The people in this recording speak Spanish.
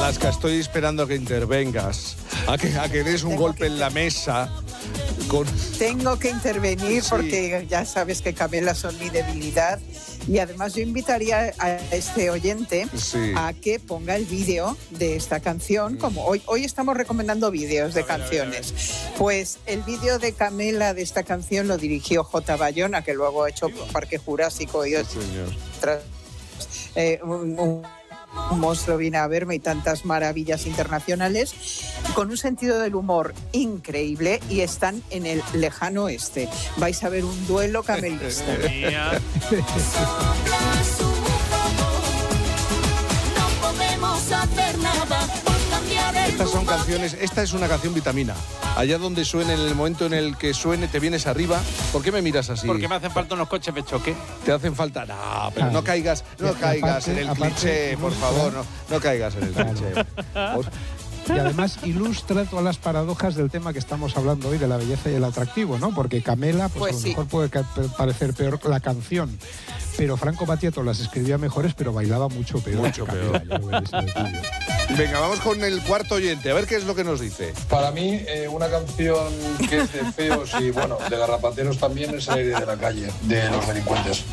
Alaska, estoy esperando a que intervengas, a que des un golpe en la mesa. Tengo que intervenir Sí. porque ya sabes que Camela son mi debilidad. Y además yo invitaría a este oyente a que ponga el vídeo de esta canción. Como hoy estamos recomendando vídeos de canciones. Pues el vídeo de Camela de esta canción lo dirigió J. Bayona, que luego ha hecho Parque Jurásico y otras. Un monstruo viene a verme y tantas maravillas internacionales, con un sentido del humor increíble, y están en el lejano oeste. Vais a ver un duelo camelista. Estas son canciones, esta es una canción vitamina. Allá donde suene, en el momento en el que suene, te vienes arriba. ¿Por qué me miras así? Porque me hacen falta unos coches de choque. ¿Te hacen falta? No, pero no caigas en el cliché, por favor, no caigas en el cliché. Y además ilustra todas las paradojas del tema que estamos hablando hoy, de la belleza y el atractivo, ¿no? Porque Camela, pues a lo mejor puede parecer peor la canción, pero Franco Battiato las escribía mejores, pero bailaba mucho peor. Mucho peor. Venga, vamos con el cuarto oyente, a ver qué es lo que nos dice. Para mí, una canción que es de feos y, bueno, de garrapateros también es El aire de la calle, de Los Delincuentes.